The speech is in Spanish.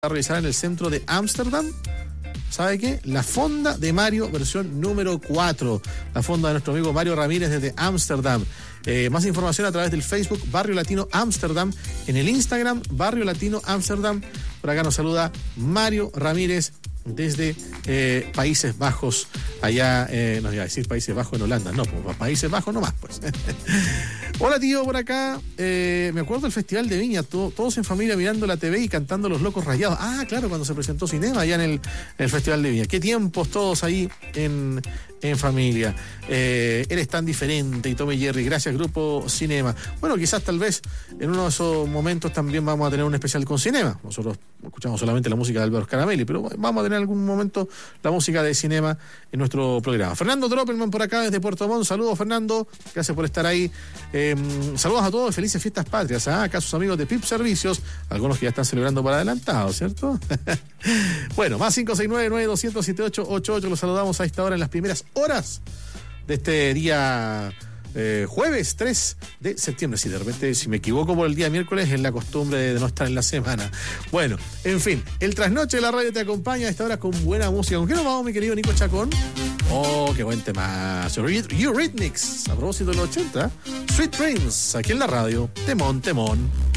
a realizar en el centro de Ámsterdam. ¿Sabe qué? La fonda de Mario, versión número 4. La fonda de nuestro amigo Mario Ramírez desde Ámsterdam. Más información a través del Facebook Barrio Latino Ámsterdam. En el Instagram Barrio Latino Ámsterdam. Por acá nos saluda Mario Ramírez desde Países Bajos. Allá, no iba a decir Países Bajos en Holanda. No, pues Países Bajos nomás, pues. Hola, tío, por acá. Me acuerdo del Festival de Viña, todos en familia mirando la TV y cantando Los Locos Rayados. Ah, claro, cuando se presentó Cinema allá en el Festival de Viña. Qué tiempos todos ahí en familia. Eres tan diferente y Tom y Jerry. Gracias, Grupo Cinema. Bueno, quizás tal vez en uno de esos momentos también vamos a tener un especial con Cinema. Nosotros escuchamos solamente la música de Álvaro Scaramelli, pero vamos a tener en algún momento la música de Cinema en nuestro programa. Fernando Droppelman por acá desde Puerto Montt. Saludos, Fernando. Gracias por estar ahí. Saludos a todos, felices fiestas patrias. Acá sus amigos de PIP Servicios, algunos que ya están celebrando por adelantado, ¿cierto? Bueno, más 569-9200-7888. Los saludamos a esta hora en las primeras horas de este día jueves 3 de septiembre. Si de repente, si me equivoco por el día miércoles, es la costumbre de no estar en la semana. Bueno, en fin, el trasnoche de la radio te acompaña a esta hora con buena música. ¿Con qué nos vamos, mi querido Nico Chacón? Oh, qué buen temazo. Eurythmics, a propósito de los 80. Sweet Dreams, aquí en la radio. Temón, temón.